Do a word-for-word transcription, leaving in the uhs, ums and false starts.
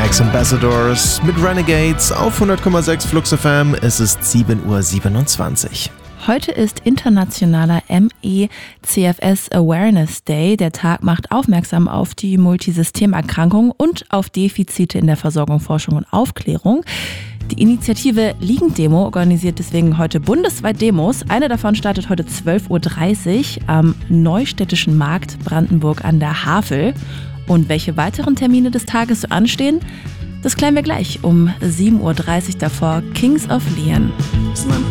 X Ambassadors mit Renegades auf hundert Komma sechs Flux F M. Es ist sieben Uhr siebenundzwanzig. Heute ist internationaler M E C F S Awareness Day. Der Tag macht aufmerksam auf die Multisystemerkrankung und auf Defizite in der Versorgung, Forschung und Aufklärung. Die Initiative Liegendemo organisiert deswegen heute bundesweit Demos. Eine davon startet heute zwölf Uhr dreißig am Neustädtischen Markt Brandenburg an der Havel. Und welche weiteren Termine des Tages so anstehen, das klären wir gleich um sieben Uhr dreißig davor. Kings of Leon.